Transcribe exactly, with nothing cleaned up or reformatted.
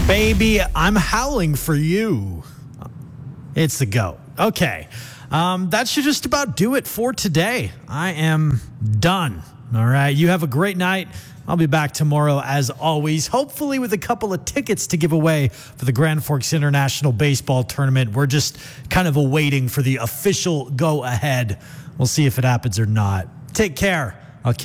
Baby, I'm howling for you. It's the GOAT. Okay. Um, that should just about do it for today. I am done. All right. You have a great night. I'll be back tomorrow as always, hopefully with a couple of tickets to give away for the Grand Forks International Baseball Tournament. We're just kind of awaiting for the official go ahead. We'll see if it happens or not. Take care.